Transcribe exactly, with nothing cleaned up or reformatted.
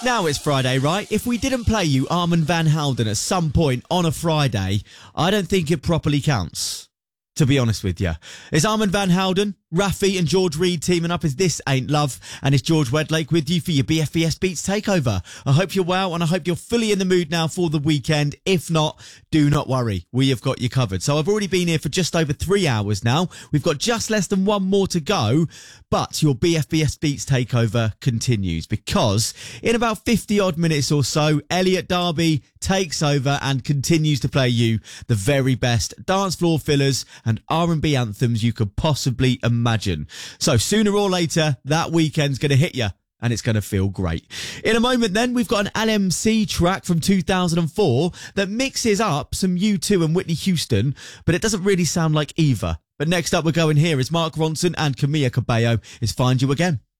Now it's Friday, right? If we didn't play you Armand van Helden at some point on a Friday, I don't think it properly counts, to be honest with you. It's Armand van Helden, Rafi and George Reed teaming up as This Ain't Love, and it's George Wedlake with you for your B F B S Beats Takeover. I hope you're well, and I hope you're fully in the mood now for the weekend. If not, do not worry. We have got you covered. So I've already been here for just over three hours now. We've got just less than one more to go, but your B F B S Beats Takeover continues because in about fifty odd minutes or so, Elliot Darby takes over and continues to play you the very best dance floor fillers and R and B anthems you could possibly imagine. So sooner or later, that weekend's going to hit you and it's going to feel great. In a moment then, we've got an L M C track from two thousand four that mixes up some U two and Whitney Houston, but it doesn't really sound like either. But next up we're going here is Mark Ronson and Camila Cabello is Find You Again.